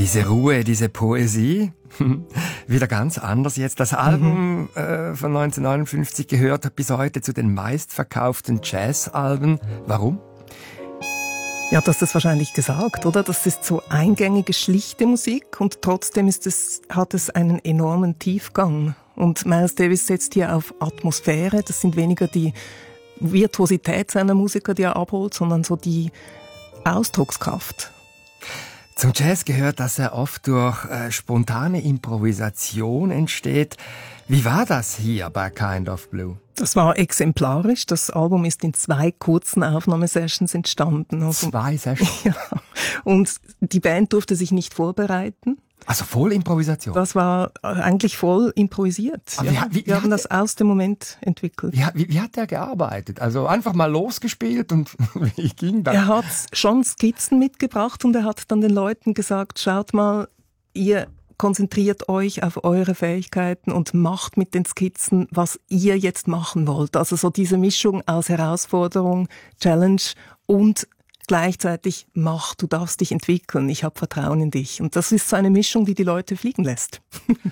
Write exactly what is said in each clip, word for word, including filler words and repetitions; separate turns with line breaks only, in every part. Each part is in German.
Diese Ruhe, diese Poesie, wieder ganz anders jetzt. Das Album mhm. äh, von neunzehnhundertneunundfünfzig gehört bis heute zu den meistverkauften Jazzalben. Warum?
Ja, du hast das wahrscheinlich gesagt, oder? Das ist so eingängige, schlichte Musik und trotzdem ist es, hat es einen enormen Tiefgang. Und Miles Davis setzt hier auf Atmosphäre. Das sind weniger die Virtuosität seiner Musiker, die er abholt, sondern so die Ausdruckskraft.
Zum Jazz gehört, dass er oft durch äh, spontane Improvisation entsteht. Wie war das hier bei Kind of Blue?
Das war exemplarisch. Das Album ist in zwei kurzen Aufnahmesessions entstanden. Also,
zwei Sessions?
Ja. Und die Band durfte sich nicht vorbereiten.
Also voll Improvisation?
Das war eigentlich voll improvisiert.
Aber
ja.
wie, wie,
Wir haben das aus dem Moment entwickelt.
Wie, wie, wie hat er gearbeitet? Also einfach mal losgespielt und wie ging das?
Er hat schon Skizzen mitgebracht und er hat dann den Leuten gesagt, schaut mal, ihr konzentriert euch auf eure Fähigkeiten und macht mit den Skizzen, was ihr jetzt machen wollt. Also so diese Mischung aus Herausforderung, Challenge und gleichzeitig mach, du darfst dich entwickeln, ich habe Vertrauen in dich. Und das ist so eine Mischung, die die Leute fliegen lässt.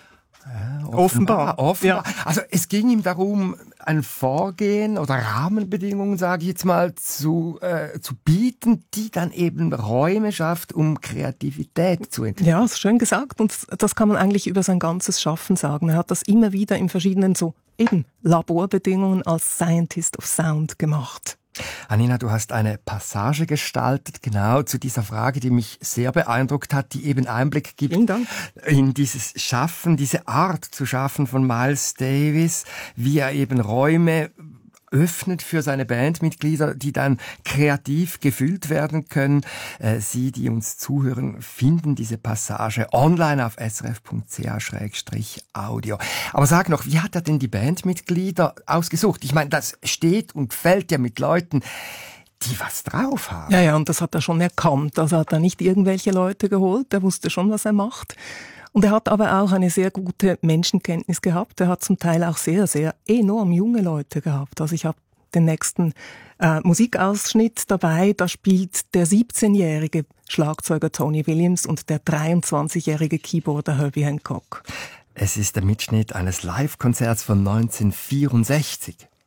Ja, offenbar. offenbar. offenbar. Ja. Also es ging ihm darum, ein Vorgehen oder Rahmenbedingungen, sage ich jetzt mal, zu, äh, zu bieten, die dann eben Räume schafft, um Kreativität zu entwickeln.
Ja, ist schön gesagt. Und das kann man eigentlich über sein ganzes Schaffen sagen. Er hat das immer wieder in verschiedenen so eben Laborbedingungen als Scientist of Sound gemacht.
Anina, du hast eine Passage gestaltet, genau zu dieser Frage, die mich sehr beeindruckt hat, die eben Einblick gibt in dieses Schaffen, diese Art zu schaffen von Miles Davis, wie er eben Räume öffnet für seine Bandmitglieder, die dann kreativ gefüllt werden können. Äh, Sie, die uns zuhören, finden diese Passage online auf s r f punkt c h slash audio. Aber sag noch, wie hat er denn die Bandmitglieder ausgesucht? Ich meine, das steht und fällt ja mit Leuten, die was drauf haben.
Ja, ja, und das hat er schon erkannt. Also hat er nicht irgendwelche Leute geholt, er wusste schon, was er macht. Und er hat aber auch eine sehr gute Menschenkenntnis gehabt. Er hat zum Teil auch sehr, sehr enorm junge Leute gehabt. Also ich habe den nächsten äh, Musikausschnitt dabei. Da spielt der siebzehnjährige Schlagzeuger Tony Williams und der dreiundzwanzigjährige Keyboarder Herbie Hancock.
Es ist der Mitschnitt eines Live-Konzerts von neunzehnhundertvierundsechzig.